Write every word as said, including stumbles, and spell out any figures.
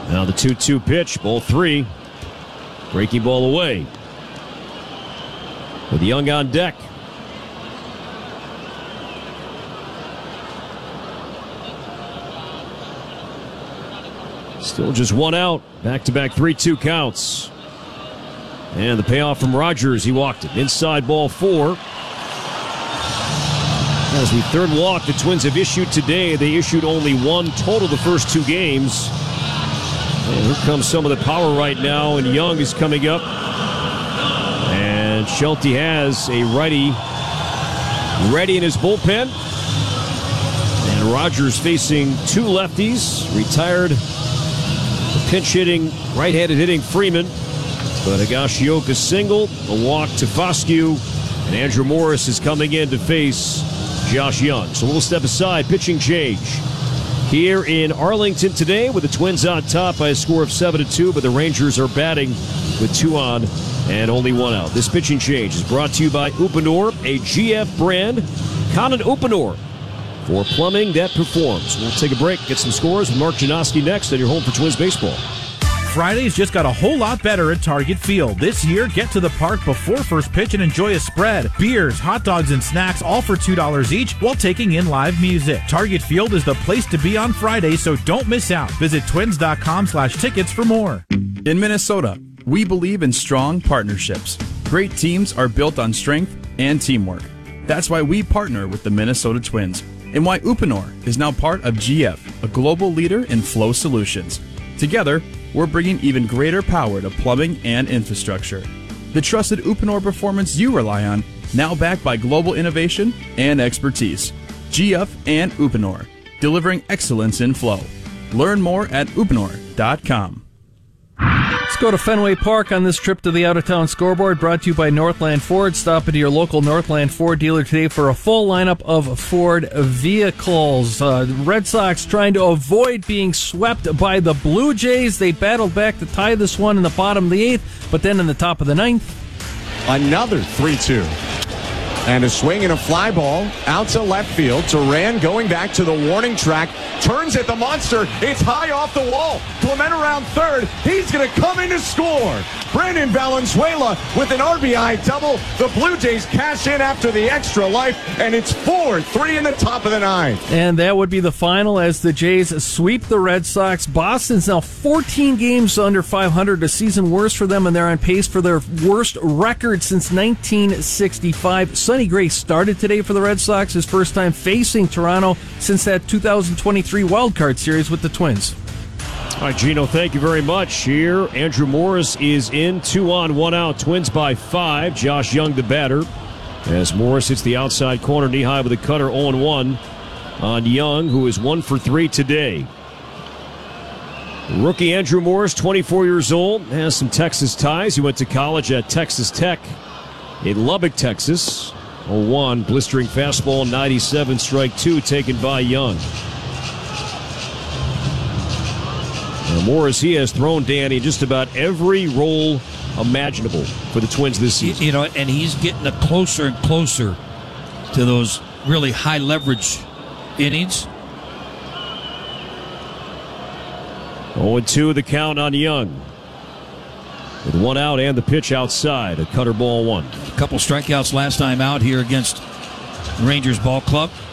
Now the two two pitch, ball three. Breaking ball away. With Young on deck. Still just one out. Back-to-back three two counts. And the payoff from Rogers. He walked it. Inside ball four. As the third walk the Twins have issued today, they issued only one total the first two games. And here comes some of the power right now, and Young is coming up. And Schulte has a righty ready in his bullpen. And Rogers facing two lefties. Retired pinch-hitting, right-handed hitting Freeman. But Higashioka single, a walk to Foscue, and Andrew Morris is coming in to face Josh Young. So we'll step aside. Pitching change here in Arlington today with the Twins on top by a score of seven to two, but the Rangers are batting with two on and only one out. This pitching change is brought to you by Uponor, a G F brand. Conan Uponor for plumbing that performs. We'll take a break, get some scores with Mark Janoski next on your home for Twins baseball. Fridays just got a whole lot better at Target Field. This year, get to the park before first pitch and enjoy a spread. Beers, hot dogs, and snacks all for two dollars each while taking in live music. Target Field is the place to be on Friday, so don't miss out. Visit twins.com slash tickets for more. In Minnesota, we believe in strong partnerships. Great teams are built on strength and teamwork. That's why we partner with the Minnesota Twins and why Uponor is now part of G F, a global leader in flow solutions. Together, we're bringing even greater power to plumbing and infrastructure. The trusted Uponor performance you rely on, now backed by global innovation and expertise. G F and Uponor, delivering excellence in flow. Learn more at uponor dot com. Let's go to Fenway Park on this trip to the out-of-town scoreboard, brought to you by Northland Ford. Stop into your local Northland Ford dealer today for a full lineup of Ford vehicles. Uh, Red Sox trying to avoid being swept by the Blue Jays. They battled back to tie this one in the bottom of the eighth, but then in the top of the ninth, another three two. And a swing and a fly ball out to left field. Duran going back to the warning track. Turns at the monster. It's high off the wall. Clement around third. He's going to come in to score. Brandon Valenzuela with an R B I double. The Blue Jays cash in after the extra life. And it's four three in the top of the ninth. And that would be the final as the Jays sweep the Red Sox. Boston's now fourteen games under five hundred, a season worse for them, and they're on pace for their worst record since nineteen sixty-five. Sonny Gray started today for the Red Sox, his first time facing Toronto since that two thousand twenty-three wildcard series with the Twins. All right, Gino, thank you very much. Here, Andrew Morris is in, two on, one out. Twins by five. Josh Young, the batter. As Morris hits the outside corner, knee-high with a cutter, oh and one on Young, who is one for three today. Rookie Andrew Morris, twenty-four years old, has some Texas ties. He went to college at Texas Tech in Lubbock, Texas. oh one, blistering fastball, ninety-seven, strike two, taken by Young. Now Morris, he has thrown Danny just about every role imaginable for the Twins this season. You know, and he's getting closer and closer to those really high leverage innings. oh and two the count on Young. With one out and the pitch outside, a cutter ball one. A couple strikeouts last time out here against the Rangers ball club.